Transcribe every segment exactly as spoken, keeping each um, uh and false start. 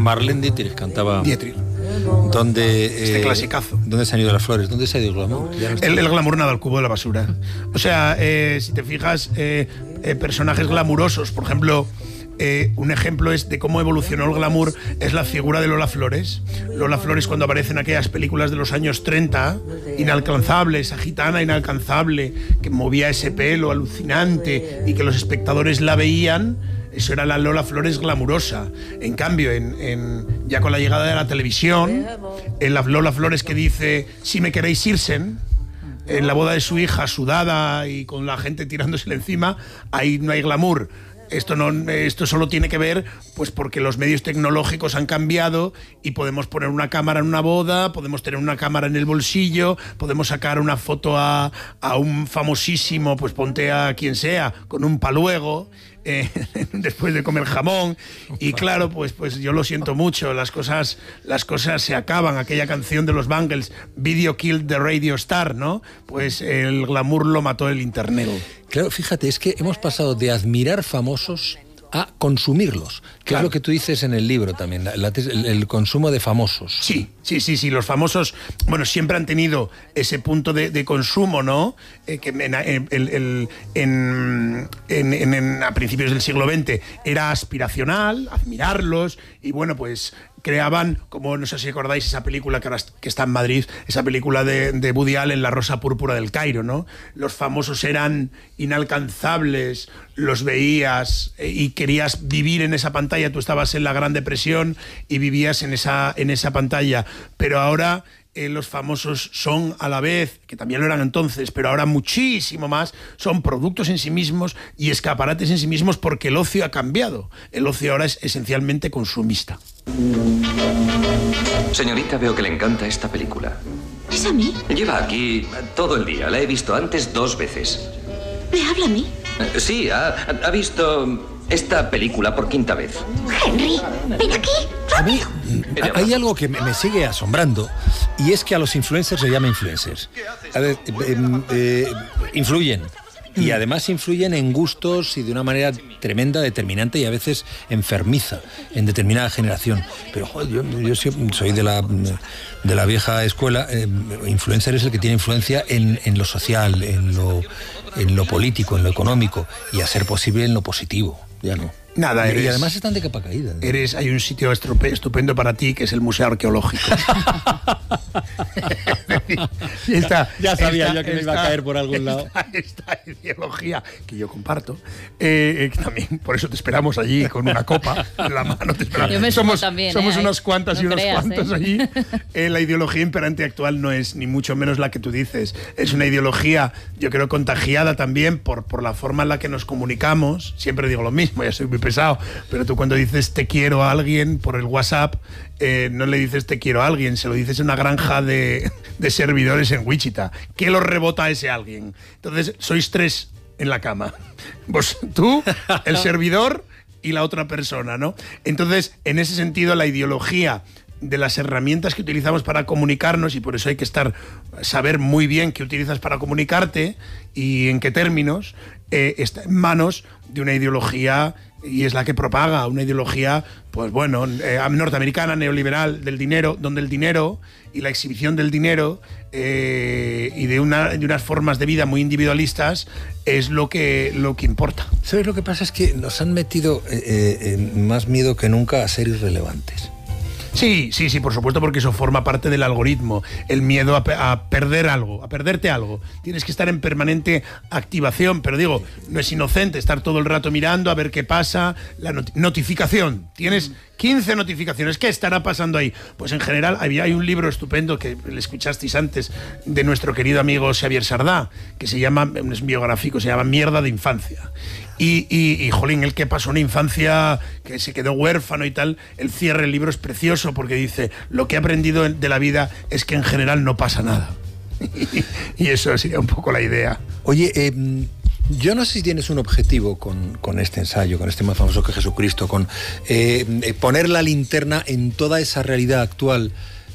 Marlene Dietrich cantaba... Dietrich. ¿Dónde, este eh, clasicazo. ¿Dónde se han ido las flores? ¿Dónde se ha ido el glamour? No el, el glamour nada al cubo de la basura. O sea, eh, si te fijas, eh, eh, personajes glamurosos, por ejemplo... Eh, un ejemplo es de cómo evolucionó el glamour es la figura de Lola Flores. Lola Flores, cuando aparece en aquellas películas de los años treinta, inalcanzable, esa gitana inalcanzable que movía ese pelo alucinante y que los espectadores la veían, eso era la Lola Flores glamurosa. En cambio, en, en, ya con la llegada de la televisión, en la Lola Flores que dice si me queréis irsen, en la boda de su hija sudada y con la gente tirándosele encima, ahí no hay glamour. Esto, no, esto solo tiene que ver pues porque los medios tecnológicos han cambiado y podemos poner una cámara en una boda, podemos tener una cámara en el bolsillo, podemos sacar una foto a, a un famosísimo, pues ponte a quien sea, con un paluego, eh, después de comer jamón. Y claro, pues, pues yo lo siento mucho, las cosas, las cosas se acaban. Aquella canción de los Bangles, Video Killed the Radio Star, ¿no? Pues el glamour lo mató el internet. Claro, fíjate, es que hemos pasado de admirar famosos a consumirlos, que claro. Es lo que tú dices en el libro también, la, la, el, el consumo de famosos. Sí, sí, sí, sí, los famosos, bueno, siempre han tenido ese punto de, de consumo, ¿no? Eh, que en, en, en, en, en, en, a principios del siglo veinte era aspiracional, admirarlos, y bueno, pues creaban, como no sé si acordáis esa película que ahora que está en Madrid, esa película de, de Woody Allen, La Rosa Púrpura del Cairo, ¿no? Los famosos eran inalcanzables, los veías y querías vivir en esa pantalla. Tú estabas en la Gran Depresión y vivías en esa, en esa pantalla, pero ahora eh, los famosos son a la vez, que también lo eran entonces, pero ahora muchísimo más, son productos en sí mismos y escaparates en sí mismos, porque el ocio ha cambiado. El ocio ahora es esencialmente consumista. Señorita, veo que le encanta esta película. ¿Es a mí? Lleva aquí todo el día. La he visto antes dos veces. ¿Me habla a mí? Sí, ha, ha visto esta película por quinta vez. Henry, ven aquí. A mí hay algo que me sigue asombrando, y es que a los influencers se llama influencers. A ver, eh, eh, influyen. Y además influyen en gustos y de una manera tremenda, determinante y a veces enfermiza en determinada generación. Pero joder, yo, yo soy de la, de la vieja escuela. Eh, influencer es el que tiene influencia en, en lo social, en lo, en lo político, en lo económico y a ser posible en lo positivo. Ya no. Nada, eres, y además están de capa caída. ¿No? Eres, hay un sitio estupendo para ti, que es el Museo Arqueológico. esta, ya sabía esta, yo que me esta, iba a caer por algún lado. Esta, esta ideología que yo comparto, eh, que también por eso te esperamos allí con una copa en la mano. Te esperamos. Yo me somos también, somos eh, unas cuantas no y unos creas, cuantos eh. allí. Eh, la ideología imperante actual no es ni mucho menos la que tú dices. Es una ideología, yo creo, contagiada también por, por la forma en la que nos comunicamos. Siempre digo lo mismo, ya soy muy pesado, pero tú cuando dices te quiero a alguien por el WhatsApp, eh, no le dices te quiero a alguien, se lo dices en una granja de, de servidores en Wichita. ¿Qué lo rebota a ese alguien? Entonces, sois tres en la cama. Vos, tú, el servidor y la otra persona, ¿no? Entonces, en ese sentido, la ideología de las herramientas que utilizamos para comunicarnos, y por eso hay que estar saber muy bien qué utilizas para comunicarte y en qué términos, eh, está en manos de una ideología, y es la que propaga una ideología, pues bueno, eh, norteamericana, neoliberal, del dinero, donde el dinero y la exhibición del dinero eh, y de, una, de unas formas de vida muy individualistas es lo que, lo que importa. ¿Sabes lo que pasa? Es que nos han metido eh, eh, más miedo que nunca a ser irrelevantes. Sí, sí, sí, por supuesto, porque eso forma parte del algoritmo, el miedo a, pe a perder algo, a perderte algo. Tienes que estar en permanente activación, pero digo, no es inocente estar todo el rato mirando a ver qué pasa, la not notificación. Tienes quince notificaciones, ¿qué estará pasando ahí? Pues en general hay, hay un libro estupendo que le escuchasteis antes de nuestro querido amigo Xavier Sardá, que se llama, es biográfico, se llama Mierda de Infancia. Y, y, y, jolín, el que pasó una infancia que se quedó huérfano y tal, el cierre del libro es precioso porque dice, lo que he aprendido de la vida es que en general no pasa nada. Y eso sería un poco la idea. Oye, eh, yo no sé si tienes un objetivo con, con este ensayo, con este más famoso que Jesucristo, con eh, poner la linterna en toda esa realidad actual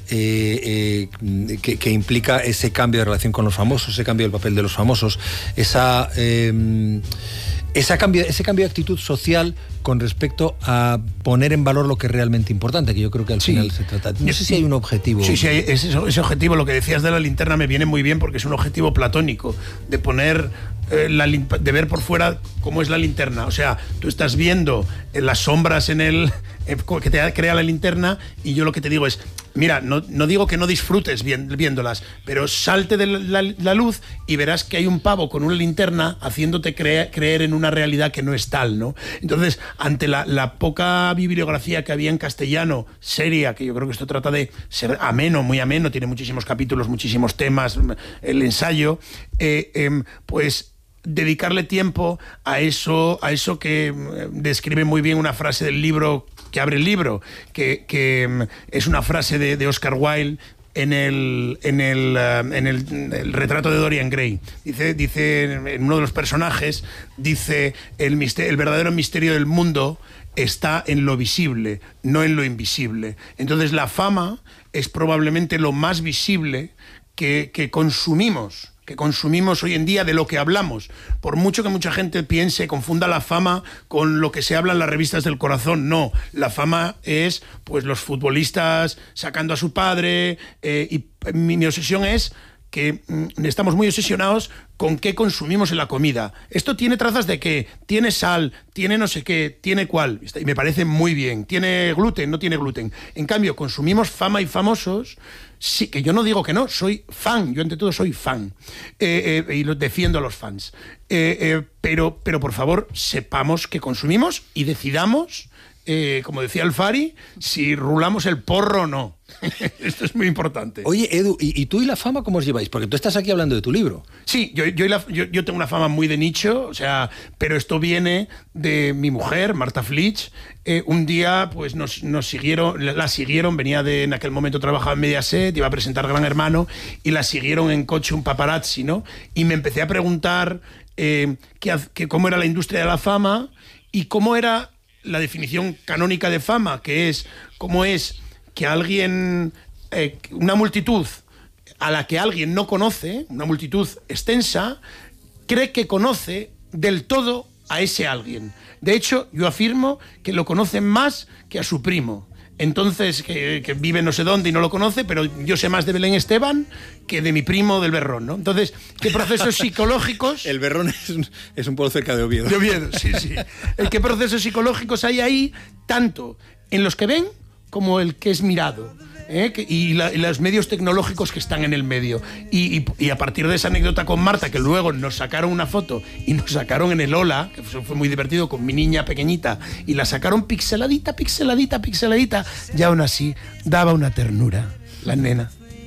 eh, eh, que, que implica ese cambio de relación con los famosos, ese cambio del papel de los famosos, esa, eh, esa cambio, ese cambio de actitud social con respecto a poner en valor lo que es realmente importante, que yo creo que al sí. final se trata. No sé si hay un objetivo. Sí, sí, ese, ese objetivo, lo que decías de la linterna me viene muy bien porque es un objetivo platónico, de poner, eh, la, de ver por fuera cómo es la linterna. O sea, tú estás viendo eh, las sombras en el eh, que te crea la linterna y yo lo que te digo es, mira, no, no digo que no disfrutes viéndolas, pero salte de la, la, la luz y verás que hay un pavo con una linterna haciéndote cre creer en una realidad que no es tal, ¿no? Entonces, ante la, la poca bibliografía que había en castellano, seria, que yo creo que esto trata de ser ameno, muy ameno, tiene muchísimos capítulos, muchísimos temas, el ensayo, eh, eh, pues dedicarle tiempo a eso, a eso que describe muy bien una frase del libro que abre el libro, que, que es una frase de, de Oscar Wilde en el, en el, uh, en el, el retrato de Dorian Gray. Dice, dice en uno de los personajes, dice, el, misterio, el verdadero misterio del mundo está en lo visible, no en lo invisible. Entonces la fama es probablemente lo más visible que, que consumimos. que consumimos hoy en día, de lo que hablamos. Por mucho que mucha gente piense, confunda la fama con lo que se habla en las revistas del corazón. No, la fama es pues los futbolistas sacando a su padre, eh, y mi, mi obsesión es que mm, estamos muy obsesionados con qué consumimos en la comida. Esto tiene trazas de qué, tiene sal, tiene no sé qué, tiene cuál, y me parece muy bien. Tiene gluten, no tiene gluten. En cambio, consumimos fama y famosos. Sí, que yo no digo que no, soy fan, yo ante todo soy fan, eh, eh, y lo defiendo a los fans, eh, eh, pero, pero por favor sepamos que consumimos y decidamos, eh, como decía el Fari, si rulamos el porro o no. Esto es muy importante. Oye, Edu, ¿y, ¿y tú y la fama cómo os lleváis? Porque tú estás aquí hablando de tu libro. Sí, yo, yo, la, yo, yo tengo una fama muy de nicho, o sea, pero esto viene de mi mujer, Marta Flitsch. Eh, un día, pues nos, nos siguieron, la siguieron, venía de, en aquel momento trabajaba en Mediaset, iba a presentar Gran Hermano, y la siguieron en coche un paparazzi, ¿no? Y me empecé a preguntar eh, que, que cómo era la industria de la fama y cómo era la definición canónica de fama, que es cómo es que alguien, eh, una multitud a la que alguien no conoce, una multitud extensa, cree que conoce del todo a ese alguien. De hecho, yo afirmo que lo conocen más que a su primo. Entonces, que, que vive no sé dónde y no lo conoce, pero yo sé más de Belén Esteban que de mi primo del Berrón, ¿no? Entonces, ¿qué procesos psicológicos? El Berrón es un, es un pueblo cerca de Oviedo. De Oviedo, sí, sí. ¿Qué procesos psicológicos hay ahí, tanto en los que ven como el que es mirado? ¿eh? Que, y, la, y los medios tecnológicos que están en el medio. Y, y, y a partir de esa anécdota con Marta, que luego nos sacaron una foto y nos sacaron en el Ola, que fue, fue muy divertido, con mi niña pequeñita, y la sacaron pixeladita, pixeladita, pixeladita, y aún así daba una ternura, la nena.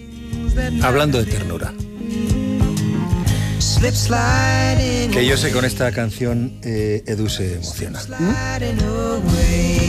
Hablando de ternura, que yo sé con esta canción eh, Edu se emociona. ¿Mm?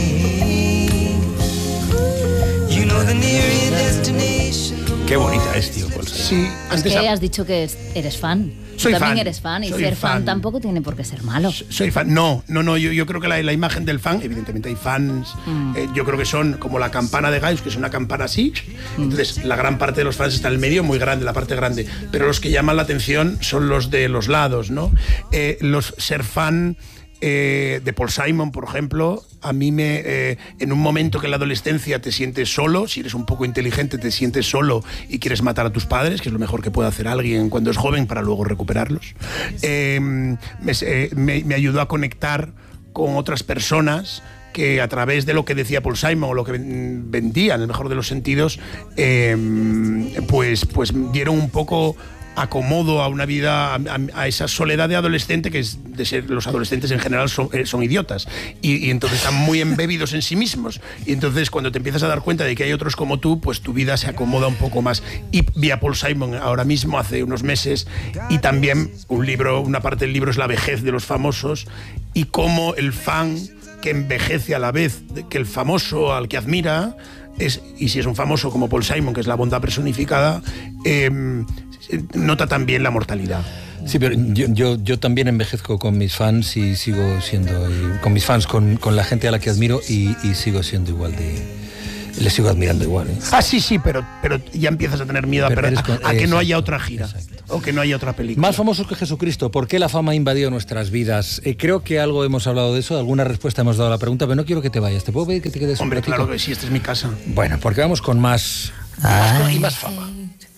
Qué bonita es, tío. Sí, es que has dicho que eres fan. Soy Tú también fan. eres fan y Soy ser fan. fan tampoco tiene por qué ser malo. Soy fan. No, no, no. Yo, yo creo que la, la imagen del fan, evidentemente hay fans. Mm. Eh, yo creo que son como la campana de Gauss, que es una campana así. Mm. Entonces, la gran parte de los fans está en el medio, muy grande, la parte grande. Pero los que llaman la atención son los de los lados, ¿no? Eh, los ser fan. Eh, de Paul Simon, por ejemplo, a mí me eh, en un momento que en la adolescencia te sientes solo, si eres un poco inteligente te sientes solo y quieres matar a tus padres, que es lo mejor que puede hacer alguien cuando es joven para luego recuperarlos, eh, me, eh, me, me ayudó a conectar con otras personas que a través de lo que decía Paul Simon o lo que vendía, en el mejor de los sentidos, eh, pues, pues dieron un poco acomodo a una vida, a, a esa soledad de adolescente, que es de ser, los adolescentes en general son, eh, son idiotas y, y entonces están muy embebidos en sí mismos, y entonces cuando te empiezas a dar cuenta de que hay otros como tú, pues tu vida se acomoda un poco más. Y vi a Paul Simon ahora mismo hace unos meses, y también un libro, una parte del libro es la vejez de los famosos y cómo el fan que envejece a la vez que el famoso al que admira es, y si es un famoso como Paul Simon, que es la bondad personificada, eh, nota también la mortalidad. Sí, pero yo, yo, yo también envejezco con mis fans y sigo siendo, y con mis fans, con, con la gente a la que admiro, y, y sigo siendo igual de, Le sigo admirando igual, ¿eh? Ah, sí, sí, pero, pero ya empiezas a tener miedo a, Pero per- eres con- a, a que exacto, no haya otra gira. exacto. O que no haya otra película. Más famosos que Jesucristo, ¿por qué la fama ha invadido nuestras vidas? Eh, creo que algo hemos hablado de eso, alguna respuesta hemos dado a la pregunta, pero no quiero que te vayas. ¿Te puedo pedir que te quedes un Hombre, ratito? claro que sí, esta es mi casa. Bueno, porque vamos con más, más y más fama.